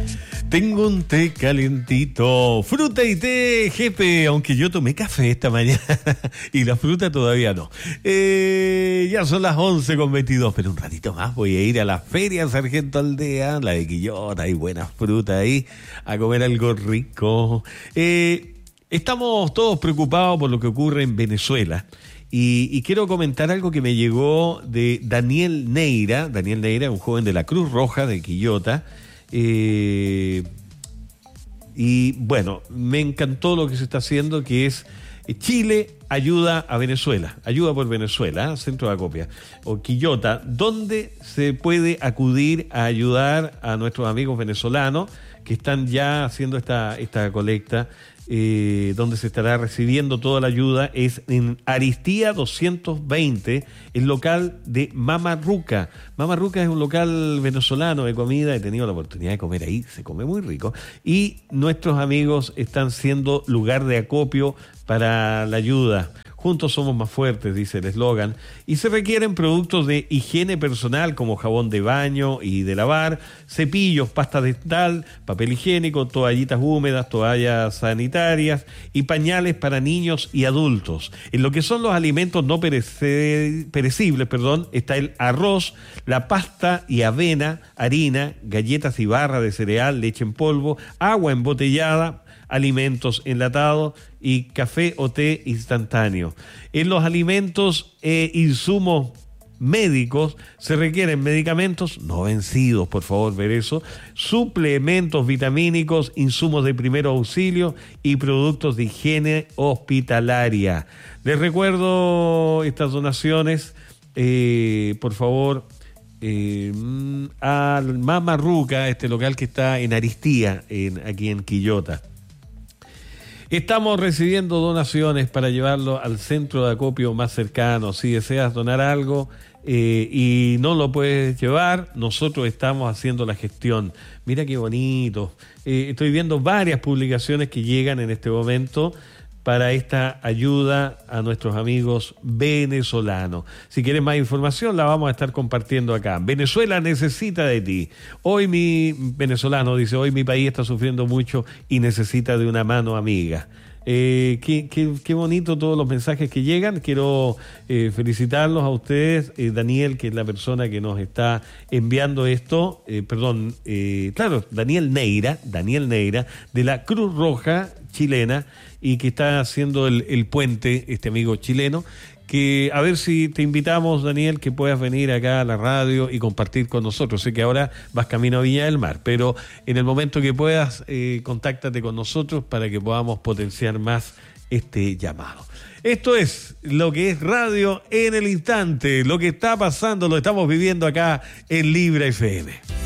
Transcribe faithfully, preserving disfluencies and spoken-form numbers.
Tengo un té calentito, fruta y té, jefe, aunque yo tomé café esta mañana y la fruta todavía no. Eh, ya son las once con veintidós, pero un ratito más voy a ir a la feria Sargento Aldea, la de Quillota, hay buenas frutas ahí, a comer algo rico. Eh, estamos todos preocupados por lo que ocurre en Venezuela. Y, y quiero comentar algo que me llegó de Daniel Neira. Daniel Neira, un joven de la Cruz Roja de Quillota. Eh, y bueno, me encantó lo que se está haciendo, que es Chile ayuda a Venezuela, ayuda por Venezuela, ¿eh? Centro de acopio o Quillota, donde se puede acudir a ayudar a nuestros amigos venezolanos que están ya haciendo esta, esta colecta. Eh, donde se estará recibiendo toda la ayuda es en Aristía doscientos veinte, el local de Mama Ruca. Mama Ruca es un local venezolano de comida, he tenido la oportunidad de comer ahí, se come muy rico, y nuestros amigos están siendo lugar de acopio para la ayuda. Juntos somos más fuertes, dice el eslogan, y se requieren productos de higiene personal como jabón de baño y de lavar, cepillos, pasta dental, papel higiénico, toallitas húmedas, toallas sanitarias y pañales para niños y adultos. En lo que son los alimentos no perece, perecibles, perdón, está el arroz, la pasta y avena, harina, galletas y barra de cereal, leche en polvo, agua embotellada, alimentos enlatados y café o té instantáneo. En los alimentos e insumos médicos se requieren medicamentos no vencidos, por favor, ver eso, suplementos vitamínicos, insumos de primer auxilio y productos de higiene hospitalaria. Les recuerdo estas donaciones, eh, por favor, Eh, al Mama Ruca, este local que está en Aristía, en, aquí en Quillota. Estamos recibiendo donaciones para llevarlo al centro de acopio más cercano. Si deseas donar algo eh, y no lo puedes llevar, nosotros estamos haciendo la gestión. Mira qué bonito. Eh, estoy viendo varias publicaciones que llegan en este momento para esta ayuda a nuestros amigos venezolanos. Si quieres más información, la vamos a estar compartiendo acá. Venezuela necesita de ti. Hoy mi venezolano dice, hoy mi país está sufriendo mucho y necesita de una mano amiga. Eh, qué, qué, qué bonito todos los mensajes que llegan. Quiero eh, felicitarlos a ustedes, eh, Daniel, que es la persona que nos está enviando esto, eh, perdón, eh, claro, Daniel Neira, Daniel Neira, de la Cruz Roja chilena, y que está haciendo el, el puente, este amigo chileno, que a ver si te invitamos, Daniel, que puedas venir acá a la radio y compartir con nosotros. Sé que ahora vas camino a Viña del Mar, pero en el momento que puedas, eh, contáctate con nosotros para que podamos potenciar más este llamado. Esto es lo que es radio en el instante, lo que está pasando, lo estamos viviendo acá en Libre F M.